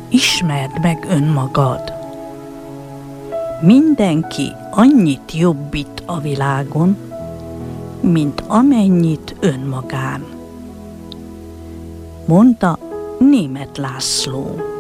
Ismerd meg önmagad. Mindenki annyit jobbít a világon, mint amennyit önmagán, mondta Németh László.